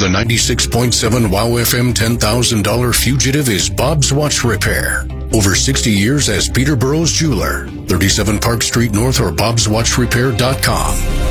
The 96.7 WOW FM $10,000 fugitive is Bob's Watch Repair. Over 60 years as Peterborough's jeweler. 37 Park Street North or bobswatchrepair.com.